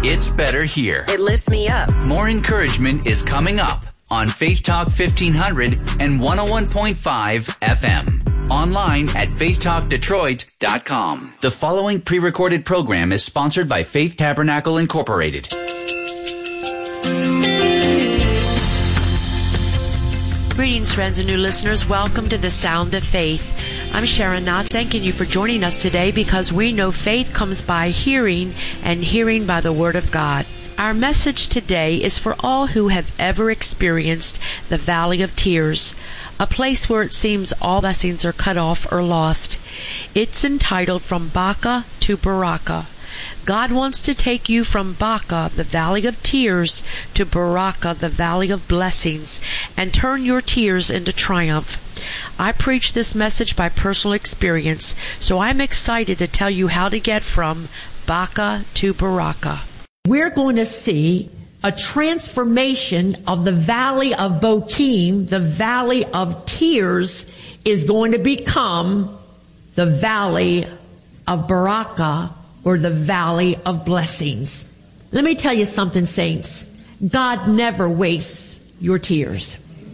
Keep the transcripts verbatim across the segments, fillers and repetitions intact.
It's better here. It lifts me up. More encouragement is coming up on Faith Talk fifteen hundred and one oh one point five F M. Online at faith talk detroit dot com. The following pre-recorded program is sponsored by Faith Tabernacle Incorporated. Greetings, friends and new listeners. Welcome to the Sound of Faith. I'm Sharon Knott, thanking you for joining us today because we know faith comes by hearing and hearing by the Word of God. Our message today is for all who have ever experienced the Valley of Tears, a place where it seems all blessings are cut off or lost. It's entitled From Baca to Baraka. God wants to take you from Baca, the Valley of Tears, to Baraka, the Valley of Blessings, and turn your tears into triumph. I preach this message by personal experience, so I'm excited to tell you how to get from Baca to Baraka. We're going to see a transformation of the Valley of Bochim, the Valley of Tears, is going to become the Valley of Baraka, or the Valley of Blessings. Let me tell you something, saints. God never wastes your tears.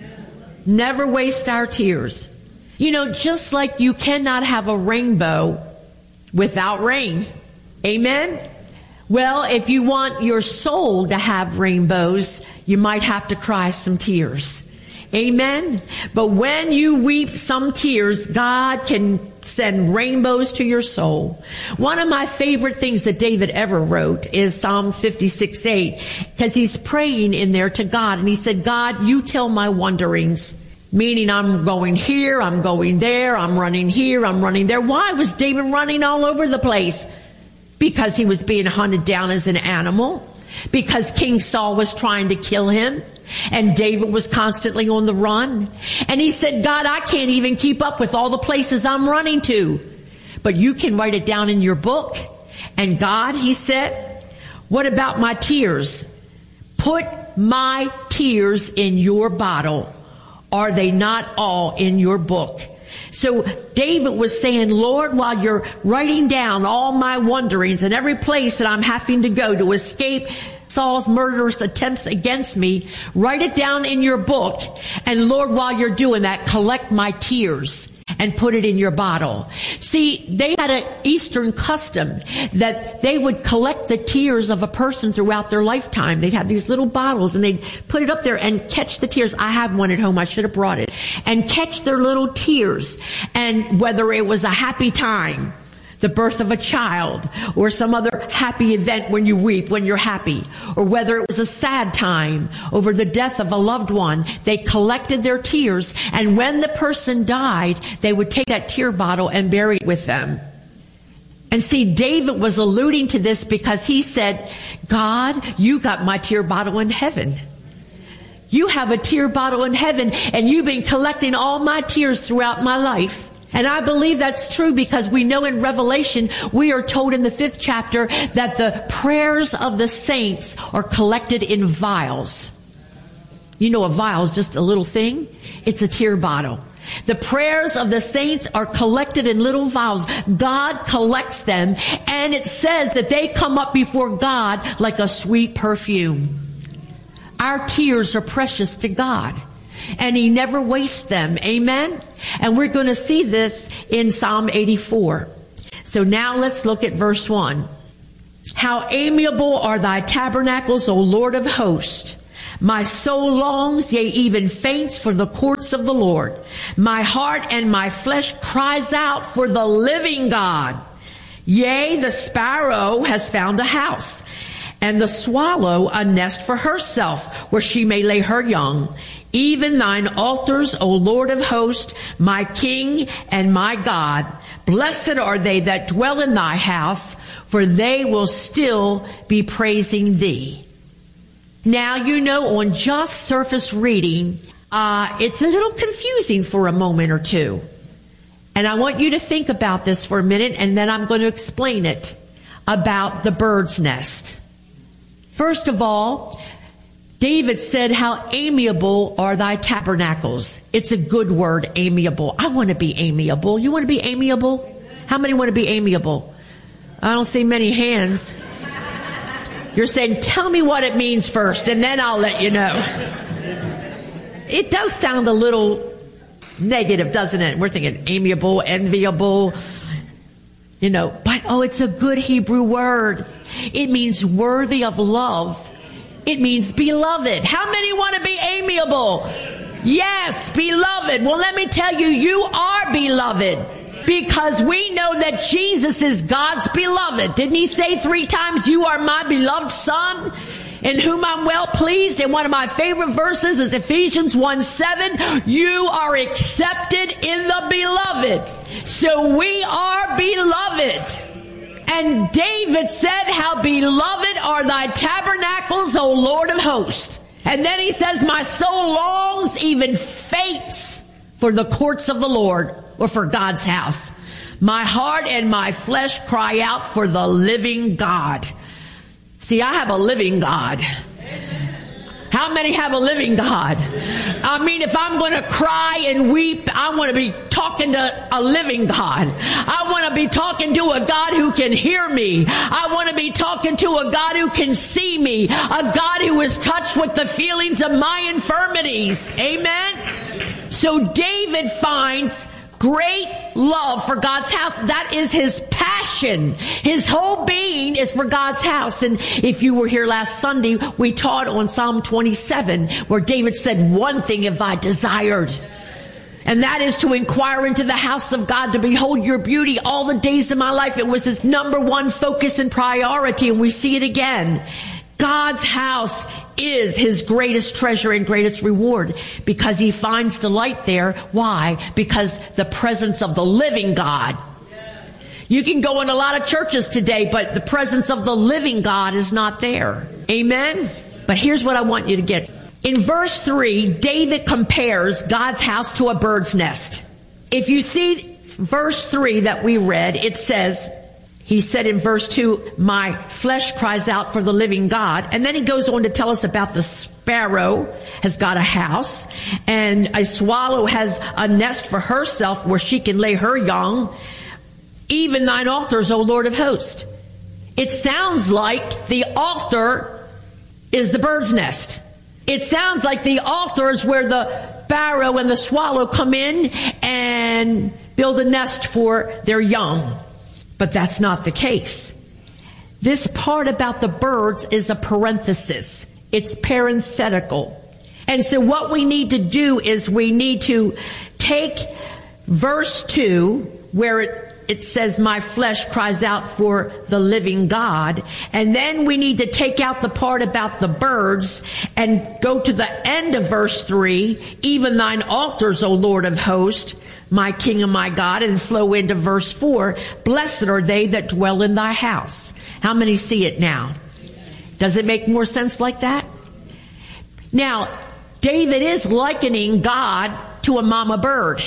Never waste our tears. You know, just like you cannot have a rainbow without rain. Amen? Well, if you want your soul to have rainbows, you might have to cry some tears. Amen? But when you weep some tears, God can send rainbows to your soul. One of my favorite things that David ever wrote is Psalm fifty-six eight, because he's praying in there to God, and he said, God, you tell my wanderings, meaning I'm going here, I'm going there, I'm running here, I'm running there. Why was David running all over the place? Because he was being hunted down as an animal, because King Saul was trying to kill him, and David was constantly on the run. And he said, God, I can't even keep up with all the places I'm running to. But you can write it down in your book. And God, he said, what about my tears? Put my tears in your bottle. Are they not all in your book? So David was saying, Lord, while you're writing down all my wanderings and every place that I'm having to go to escape Saul's murderous attempts against me, write it down in your book. And Lord, while you're doing that, collect my tears and put it in your bottle. See, they had an Eastern custom that they would collect the tears of a person throughout their lifetime. They'd have these little bottles and they'd put it up there and catch the tears. I have one at home. I should have brought it. And catch their little tears. And whether it was a happy time, the birth of a child, or some other happy event when you weep, when you're happy, or whether it was a sad time over the death of a loved one, they collected their tears, and when the person died, they would take that tear bottle and bury it with them. And see, David was alluding to this because he said, God, you got my tear bottle in heaven. You have a tear bottle in heaven, and you've been collecting all my tears throughout my life. And I believe that's true because we know in Revelation, we are told in the fifth chapter that the prayers of the saints are collected in vials. You know, a vial is just a little thing. It's a tear bottle. The prayers of the saints are collected in little vials. God collects them, and it says that they come up before God like a sweet perfume. Our tears are precious to God, and He never wastes them. Amen? And we're going to see this in Psalm eighty-four. So now let's look at verse one. How amiable are thy tabernacles, O Lord of hosts! My soul longs, yea, even faints for the courts of the Lord. My heart and my flesh cries out for the living God. Yea, the sparrow has found a house, and the swallow a nest for herself, where she may lay her young. Even thine altars, O Lord of hosts, my King and my God. Blessed are they that dwell in thy house, for they will still be praising thee. Now, you know, on just surface reading, uh, it's a little confusing for a moment or two. And I want you to think about this for a minute, and then I'm going to explain it about the bird's nest. First of all, David said, how amiable are thy tabernacles. It's a good word, amiable. I want to be amiable. You want to be amiable? How many want to be amiable? I don't see many hands. You're saying, tell me what it means first, and then I'll let you know. It does sound a little negative, doesn't it? We're thinking amiable, enviable, you know, but oh, it's a good Hebrew word. It means worthy of love. It means beloved. How many want to be amiable? Yes, beloved. Well, let me tell you, you are beloved because we know that Jesus is God's beloved. Didn't he say three times, you are my beloved son in whom I'm well pleased? And one of my favorite verses is Ephesians one seven. You are accepted in the beloved. So we are beloved. And David said, how beloved are thy tabernacles, O Lord of hosts. And then he says, my soul longs, even faints, for the courts of the Lord, or for God's house. My heart and my flesh cry out for the living God. See, I have a living God. How many have a living God? I mean, if I'm going to cry and weep, I want to be talking to a living God. I want to be talking to a God who can hear me. I want to be talking to a God who can see me. A God who is touched with the feelings of my infirmities. Amen? So David finds great love for God's house. That is his passion. His whole being is for God's house. And if you were here last Sunday, we taught on Psalm twenty-seven, where David said, one thing have I desired, and that is to inquire into the house of God, to behold your beauty all the days of my life. It was his number one focus and priority, and we see it again. God's house is his greatest treasure and greatest reward because he finds delight there. Why? Because the presence of the living God. You can go in a lot of churches today, but the presence of the living God is not there. Amen? But here's what I want you to get. In verse three, David compares God's house to a bird's nest. If you see verse three that we read, it says, he said in verse two, my flesh cries out for the living God. And then he goes on to tell us about the sparrow has got a house, and a swallow has a nest for herself where she can lay her young. Even thine altars, O Lord of hosts. It sounds like the altar is the bird's nest. It sounds like the altar is where the sparrow and the swallow come in and build a nest for their young. But that's not the case. This part about the birds is a parenthesis. It's parenthetical. And so what we need to do is we need to take verse two, where it It says, my flesh cries out for the living God. And then we need to take out the part about the birds and go to the end of verse three, even thine altars, O Lord of hosts, my King and my God, and flow into verse four. Blessed are they that dwell in thy house. How many see it now? Does it make more sense like that? Now, David is likening God to a mama bird.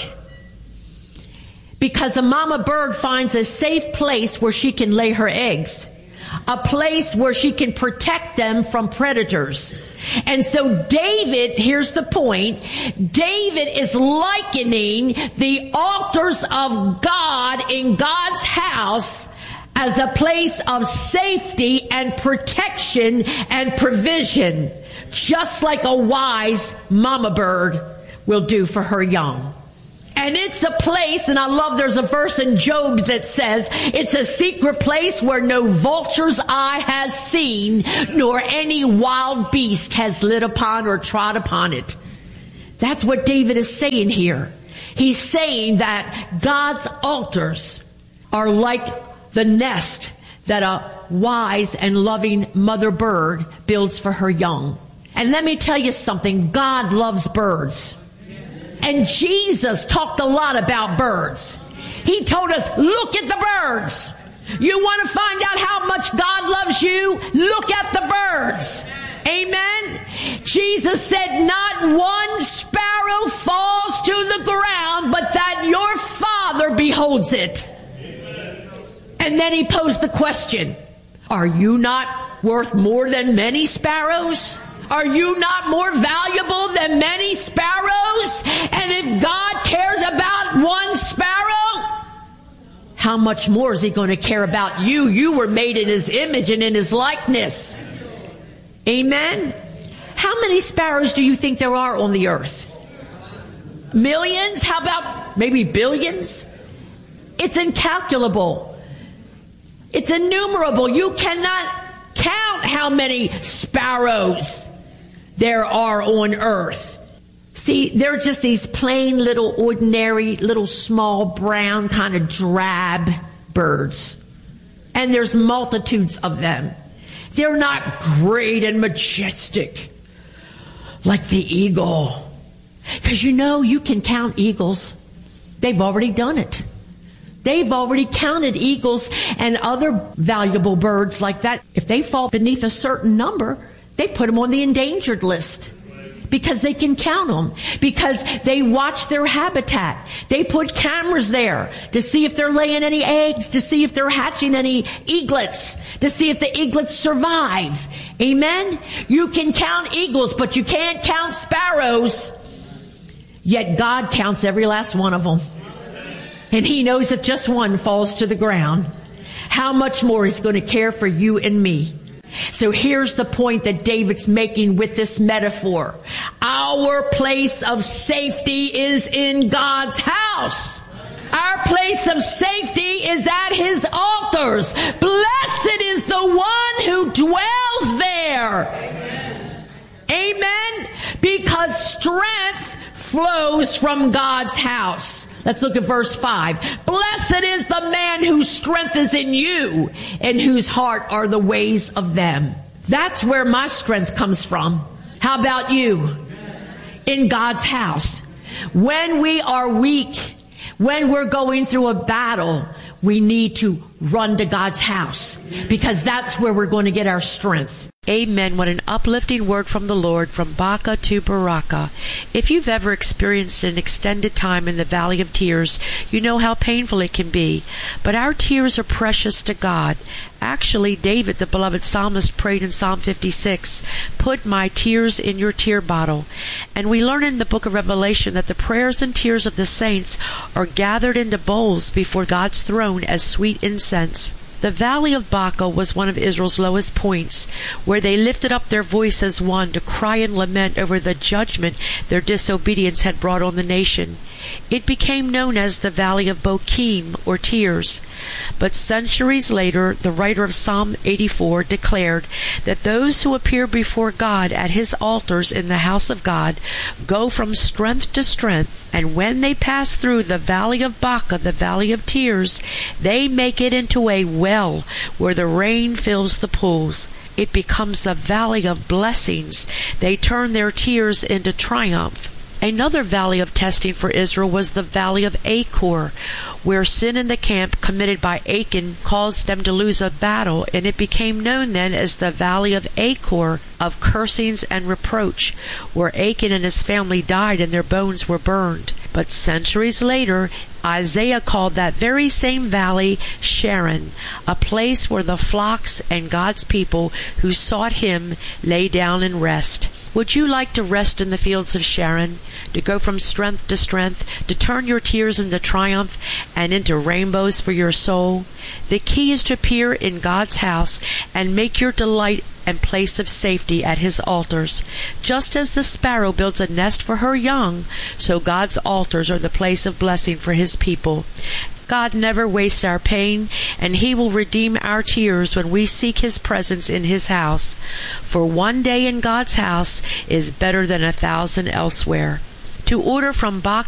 Because a mama bird finds a safe place where she can lay her eggs. A place where she can protect them from predators. And so David, here's the point, David is likening the altars of God in God's house as a place of safety and protection and provision, just like a wise mama bird will do for her young. And it's a place, and I love there's a verse in Job that says, it's a secret place where no vulture's eye has seen, nor any wild beast has lit upon or trod upon it. That's what David is saying here. He's saying that God's altars are like the nest that a wise and loving mother bird builds for her young. And let me tell you something, God loves birds. And Jesus talked a lot about birds. He told us, look at the birds. You want to find out how much God loves you? Look at the birds. Amen. Jesus said, not one sparrow falls to the ground, but that your Father beholds it. And then he posed the question, are you not worth more than many sparrows? Are you not more valuable than many sparrows? And if God cares about one sparrow, how much more is he going to care about you? You were made in his image and in his likeness. Amen? How many sparrows do you think there are on the earth? Millions? How about maybe billions? It's incalculable. It's innumerable. You cannot count how many sparrows there are on earth. See, they're just these plain little ordinary, little small brown kind of drab birds. And there's multitudes of them. They're not great and majestic like the eagle. Because you know, you can count eagles. They've already done it. They've already counted eagles and other valuable birds like that. If they fall beneath a certain number, they put them on the endangered list. Because they can count them. Because they watch their habitat. They put cameras there to see if they're laying any eggs, to see if they're hatching any eaglets, to see if the eaglets survive. Amen? You can count eagles, but you can't count sparrows. Yet God counts every last one of them. And He knows if just one falls to the ground, how much more He's going to care for you and me. So here's the point that David's making with this metaphor. Our place of safety is in God's house. Our place of safety is at His altars. Blessed is the one who dwells there. Amen. Amen. Because strength flows from God's house. Let's look at verse five. Blessed is the man whose strength is in you and whose heart are the ways of them. That's where my strength comes from. How about you? In God's house. When we are weak, when we're going through a battle, we need to run to God's house because that's where we're going to get our strength. Amen. What an uplifting word from the Lord, from Baca to Baraka. If you've ever experienced an extended time in the valley of tears, you know how painful it can be. But our tears are precious to God. Actually, David, the beloved psalmist, prayed in Psalm fifty-six, "Put my tears in your tear bottle." And we learn in the book of Revelation that the prayers and tears of the saints are gathered into bowls before God's throne as sweet incense. The valley of Baca was one of Israel's lowest points, where they lifted up their voice as one to cry and lament over the judgment their disobedience had brought on the nation. It became known as the Valley of Bokim, or Tears. But centuries later, the writer of Psalm eighty-four declared that those who appear before God at His altars in the house of God go from strength to strength, and when they pass through the Valley of Baca, the Valley of Tears, they make it into a well where the rain fills the pools. It becomes a valley of blessings. They turn their tears into triumph. Another valley of testing for Israel was the Valley of Achor, where sin in the camp committed by Achan caused them to lose a battle, and it became known then as the Valley of Achor, of cursings and reproach, where Achan and his family died and their bones were burned. But centuries later, Isaiah called that very same valley Sharon, a place where the flocks and God's people who sought Him lay down and rest. Would you like to rest in the fields of Sharon, to go from strength to strength, to turn your tears into triumph and into rainbows for your soul? The key is to appear in God's house and make your delight and place of safety at His altars. Just as the sparrow builds a nest for her young, so God's altars are the place of blessing for His people. God never wastes our pain, and He will redeem our tears when we seek His presence in His house. For one day in God's house is better than a thousand elsewhere. To order from Baca